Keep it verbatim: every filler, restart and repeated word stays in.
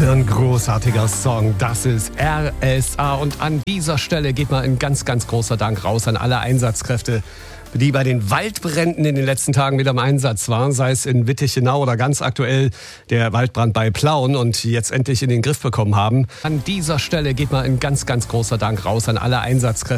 für ein großartiger Song. Das ist R S A. Und an dieser Stelle geht mal ein ganz, ganz großer Dank raus an alle Einsatzkräfte, die bei den Waldbränden in den letzten Tagen wieder im Einsatz waren, sei es in Wittichenau oder ganz aktuell der Waldbrand bei Plauen und jetzt endlich in den Griff bekommen haben. An dieser Stelle geht mal ein ganz, ganz großer Dank raus an alle Einsatzkräfte.